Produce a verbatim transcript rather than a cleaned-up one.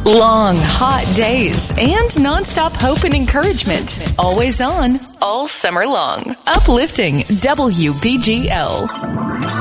Long, hot days and nonstop hope and encouragement. Always on, all summer long. Uplifting W B G L.